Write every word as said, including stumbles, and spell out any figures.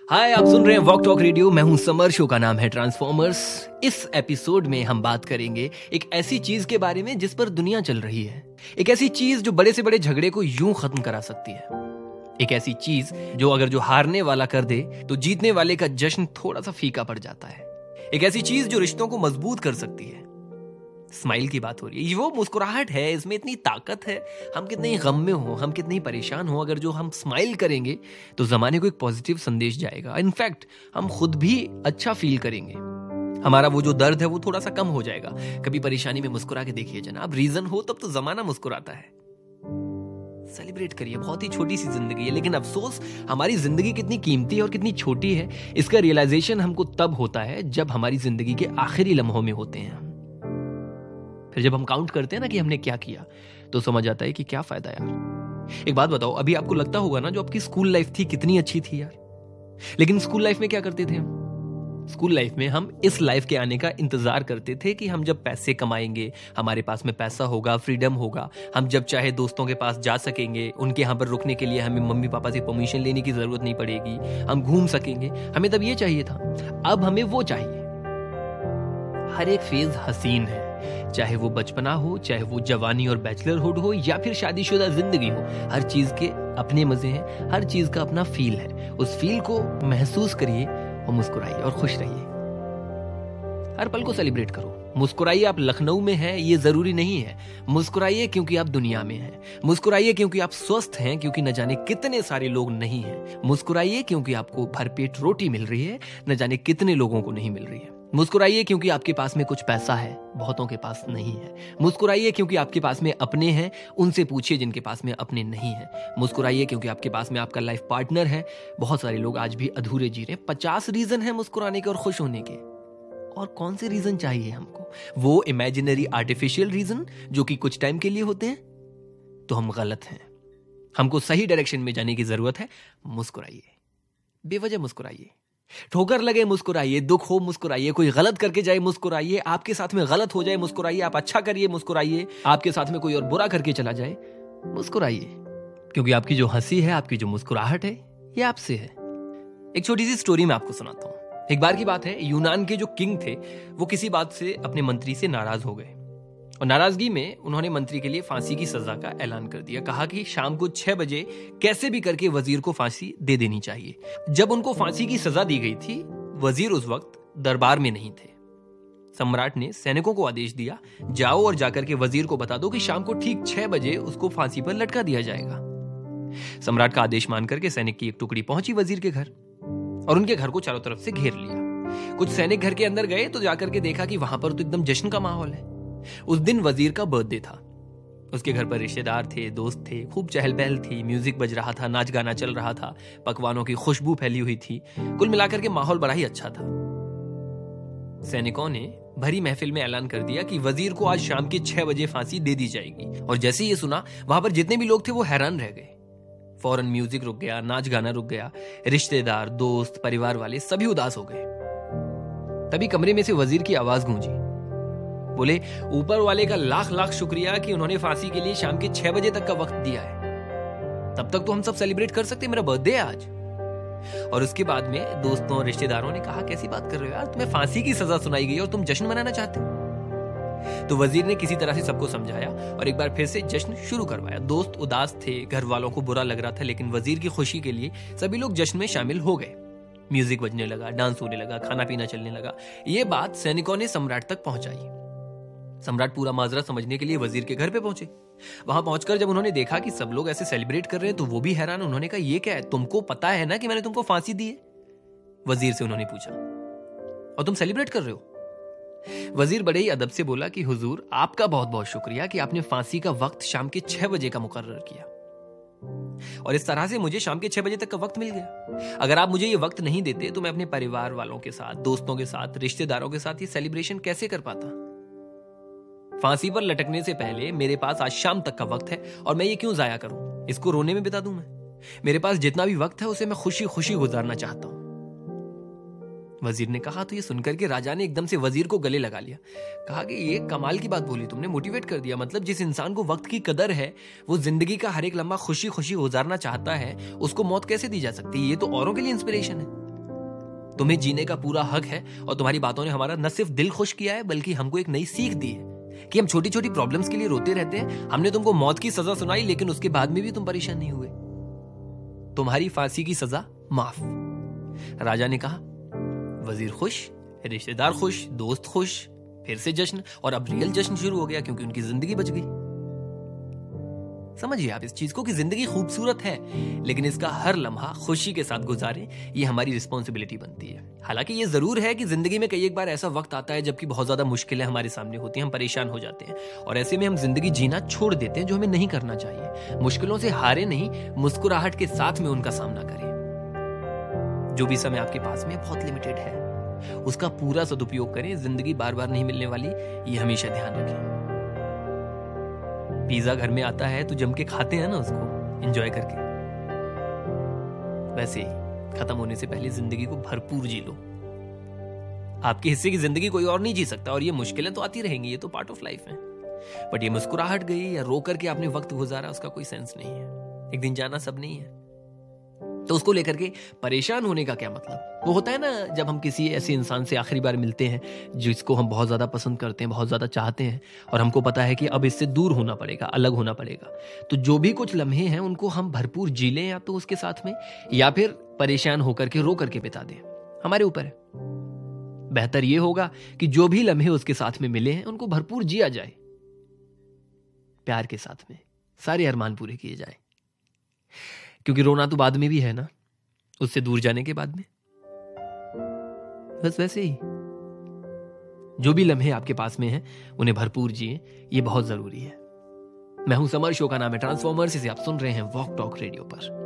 हाय, आप सुन रहे हैं वॉक टॉक रेडियो। मैं हूं समर, शो का नाम है ट्रांसफॉर्मर्स। इस एपिसोड में हम बात करेंगे एक ऐसी चीज के बारे में जिस पर दुनिया चल रही है। एक ऐसी चीज जो बड़े से बड़े झगड़े को यूं खत्म करा सकती है। एक ऐसी चीज जो अगर जो हारने वाला कर दे तो जीतने वाले का जश्न थोड़ा सा फीका पड़ जाता है। एक ऐसी चीज जो रिश्तों को मजबूत कर सकती है। स्माइल की बात हो रही है। ये वो मुस्कुराहट है, इसमें इतनी ताकत है। हम कितने ही गम में हो, हम कितने ही परेशान हो, अगर जो हम स्माइल करेंगे तो जमाने को एक पॉजिटिव संदेश जाएगा। इनफैक्ट हम खुद भी अच्छा फील करेंगे। हमारा वो जो दर्द है वो थोड़ा सा कम हो जाएगा। कभी परेशानी में मुस्कुरा के देखिए जनाब, रीजन हो तब तो जमाना मुस्कुराता है। सेलिब्रेट करिए। बहुत ही छोटी सी जिंदगी है, लेकिन अफसोस हमारी जिंदगी कितनी कीमती और कितनी छोटी है, इसका रियलाइजेशन हमको तब होता है जब हमारी जिंदगी के आखिरी लम्हों में होते हैं। फिर जब हम काउंट करते हैं ना कि हमने क्या किया, तो समझ आता है कि क्या फायदा यार। एक बात बताओ, अभी आपको लगता होगा ना जो आपकी स्कूल लाइफ थी कितनी अच्छी थी यार। लेकिन स्कूल लाइफ में क्या करते थे हम? स्कूल लाइफ में हम इस लाइफ के आने का इंतजार करते थे कि हम जब पैसे कमाएंगे, हमारे पास में पैसा होगा, फ्रीडम होगा, हम जब चाहे दोस्तों के पास जा सकेंगे, उनके यहाँ पर रुकने के लिए हमें मम्मी पापा से परमिशन लेने की जरूरत नहीं पड़ेगी, हम घूम सकेंगे। हमें तब ये चाहिए था, अब हमें वो चाहिए। हर एक फेज हसीन है, चाहे वो बचपना हो, चाहे वो जवानी और बैचलरहुड हो, या फिर शादीशुदा जिंदगी हो। हर चीज के अपने मजे हैं, हर चीज का अपना फील है। उस फील को महसूस करिए और मुस्कुराइए और खुश रहिए। हर पल को सेलिब्रेट करो। मुस्कुराइए, आप लखनऊ में हैं ये जरूरी नहीं है। मुस्कुराइए क्योंकि आप दुनिया में हैं। मुस्कुराइए क्योंकि आप स्वस्थ हैं, क्योंकि न जाने कितने सारे लोग नहीं हैं। मुस्कुराइए क्योंकि आपको भरपेट रोटी मिल रही है, न जाने कितने लोगों को नहीं मिल रही है। मुस्कुराइए क्योंकि आपके पास में कुछ पैसा है, बहुतों के पास नहीं है। मुस्कुराइए क्योंकि आपके पास में अपने हैं, उनसे पूछिए जिनके पास में अपने नहीं हैं। मुस्कुराइए क्योंकि आपके पास में आपका लाइफ पार्टनर है। बहुत सारे लोग आज भी अधूरे जी रहे हैं। पचास रीजन है मुस्कुराने के और खुश होने के, और कौन से रीजन चाहिए हमको? वो इमेजिनरी आर्टिफिशियल रीजन जो कि कुछ टाइम के लिए होते हैं, तो हम गलत हैं। हमको सही डायरेक्शन में जाने की जरूरत है। मुस्कुराइए, बेवजह मुस्कुराइए। ठोकर लगे मुस्कुराइए, दुख हो मुस्कुराइए, कोई गलत करके जाए मुस्कुराइए, आपके साथ में गलत हो जाए मुस्कुराइए, आप अच्छा करिए मुस्कुराइए, आपके साथ में कोई और बुरा करके चला जाए मुस्कुराइए। क्योंकि आपकी जो हंसी है, आपकी जो मुस्कुराहट है, ये आपसे है। एक छोटी सी स्टोरी मैं आपको सुनाता हूं। एक बार की बात है, यूनान के जो किंग थे वो किसी बात से अपने मंत्री से नाराज हो गए, और नाराजगी में उन्होंने मंत्री के लिए फांसी की सजा का ऐलान कर दिया। कहा कि शाम को छह बजे कैसे भी करके वजीर को फांसी दे देनी चाहिए। जब उनको फांसी की सजा दी गई थी, वजीर उस वक्त दरबार में नहीं थे। सम्राट ने सैनिकों को आदेश दिया, जाओ और जाकर के वजीर को बता दो कि शाम को ठीक छह बजे उसको फांसी पर लटका दिया जाएगा। सम्राट का आदेश मानकर के सैनिक की एक टुकड़ी पहुंची वजीर के घर, और उनके घर को चारों तरफ से घेर लिया। कुछ सैनिक घर के अंदर गए तो जाकर के देखा कि वहां पर तो एकदम जश्न का माहौल है। उस दिन वजीर का बर्थडे था। उसके घर पर रिश्तेदार थे, दोस्त थे, खूब चहल पहल थी, म्यूजिक बज रहा था, नाच गाना चल रहा था, पकवानों की खुशबू फैली हुई थी। कुल मिलाकर के माहौल बड़ा ही अच्छा था। सैनिकों ने भरी महफिल में ऐलान कर दिया कि वजीर को आज शाम के छह बजे फांसी दे दी जाएगी। और जैसे ही ये सुना, वहां पर जितने भी लोग थे वो हैरान रह गए। फौरन म्यूजिक रुक गया, नाच गाना रुक गया। रिश्तेदार, दोस्त, परिवार वाले सभी उदास हो गए। तभी कमरे में से वजीर की आवाज गूंजी। बोले, ऊपर वाले का लाख लाख शुक्रिया कि उन्होंने फांसी के लिए शाम के छह बजे तक का वक्त दिया है। तब तक तो हम सब सेलिब्रेट कर सकते, मेरा बर्थडे है आज। और उसके बाद में दोस्तों, रिश्तेदारों ने कहा, कैसी बात कर रहे हो यार, तुम्हें फांसी की सजा सुनाई गई और तुम जश्न मनाना चाहते हो? तो वजीर ने किसी तरह से सबको समझाया और एक बार फिर से जश्न शुरू करवाया। दोस्त उदास थे, घर वालों को बुरा लग रहा था, लेकिन वजीर की खुशी के लिए सभी लोग जश्न में शामिल हो गए। म्यूजिक बजने लगा, डांस होने लगा, खाना पीना चलने लगा। ये बात सैनिकों ने सम्राट तक पहुंचाई। सम्राट पूरा माजरा समझने के लिए वजीर के घर पे पहुंचे। वहां पहुंचकर जब उन्होंने देखा कि सब लोग ऐसे सेलिब्रेट कर रहे हैं, तो वो भी हैरान। उन्होंने कहा, ये क्या है, तुमको पता है ना कि मैंने तुमको फांसी दी है? वजीर से उन्होंने पूछा, और तुम सेलिब्रेट कर रहे हो? वजीर बड़े ही अदब से बोला कि हुजूर, आपका बहुत बहुत शुक्रिया कि आपने फांसी का वक्त शाम के छह बजे का मुकर्रर किया, और इस तरह से मुझे शाम के छह बजे तक का वक्त मिल गया। अगर आप मुझे ये वक्त नहीं देते तो मैं अपने परिवार वालों के साथ, दोस्तों के साथ, रिश्तेदारों के साथ ये सेलिब्रेशन कैसे कर पाता? फांसी पर लटकने से पहले मेरे पास आज शाम तक का वक्त है, और मैं ये क्यों जाया करूं? इसको रोने में बिता दूं मैं? मेरे पास जितना भी वक्त है उसे मैं खुशी खुशी गुजारना चाहता हूं। वजीर ने कहा। तो ये सुनकर के राजा ने एकदम से वजीर को गले लगा लिया। कहा कि ये कमाल की बात बोली तुमने, मोटिवेट कर दिया। मतलब जिस इंसान को वक्त की कदर है, वो जिंदगी का हर एक लम्हा खुशी खुशी गुजारना चाहता है, उसको मौत कैसे दी जा सकती है? ये तो औरों के लिए इंस्पिरेशन है। तुम्हें जीने का पूरा हक है और तुम्हारी बातों ने हमारा न सिर्फ दिल खुश किया है बल्कि हमको एक नई सीख दी है कि हम छोटी छोटी प्रॉब्लम्स के लिए रोते रहते हैं। हमने तुमको मौत की सजा सुनाई लेकिन उसके बाद में भी तुम परेशान नहीं हुए। तुम्हारी फांसी की सजा माफ। राजा ने कहा, वजीर खुश, रिश्तेदार खुश, दोस्त खुश, फिर से जश्न, और अब रियल जश्न शुरू हो गया क्योंकि उनकी जिंदगी बच गई। समझिए आप इस चीज को कि जिंदगी खूबसूरत है लेकिन इसका हर लम्हा खुशी के साथ गुजारें, ये हमारी रिस्पॉन्सिबिलिटी बनती है। हालांकि ये जरूर है कि जिंदगी में कई एक बार ऐसा वक्त आता है जबकि बहुत ज्यादा मुश्किलें हमारे सामने होती हैं, हम परेशान हो जाते हैं और ऐसे में हम जिंदगी जीना छोड़ देते हैं, जो हमें नहीं करना चाहिए। मुश्किलों से हारे नहीं, मुस्कुराहट के साथ में उनका सामना करें। जो भी समय आपके पास में बहुत लिमिटेड है, उसका पूरा सदुपयोग करें। जिंदगी बार बार नहीं मिलने वाली, ये हमेशा ध्यान रखें। पिज्जा घर में आता है तो जम के खाते हैं ना उसको, एंजॉय करके। वैसे ही खत्म होने से पहले जिंदगी को भरपूर जी लो। आपके हिस्से की जिंदगी कोई और नहीं जी सकता और ये मुश्किलें तो आती रहेंगी, ये तो पार्ट ऑफ लाइफ है। बट ये मुस्कुराहट गई या रो करके आपने वक्त गुजारा, उसका कोई सेंस नहीं है। एक दिन जाना सब नहीं है, तो उसको लेकर के परेशान होने का क्या मतलब। वो होता है ना, जब हम किसी ऐसे इंसान से आखिरी बार मिलते हैं जिसको हम बहुत ज्यादा पसंद करते हैं, बहुत ज्यादा चाहते हैं और हमको पता है कि अब इससे दूर होना पड़ेगा, अलग होना पड़ेगा, तो जो भी कुछ लम्हे हैं उनको हम भरपूर जी लें या तो उसके साथ में, या फिर परेशान होकर के रो करके बिता दें। हमारे ऊपर है। बेहतर ये होगा कि जो भी लम्हे उसके साथ में मिले हैं उनको भरपूर जिया जाए, प्यार के साथ में सारे अरमान पूरे किए जाए, क्योंकि रोना तो बाद में भी है ना, उससे दूर जाने के बाद में। बस वैसे ही जो भी लम्हे आपके पास में हैं उन्हें भरपूर जिए, ये बहुत जरूरी है। मैं हूं समर, शो का नाम है ट्रांसफॉर्मर्स, इसे आप सुन रहे हैं वॉक टॉक रेडियो पर।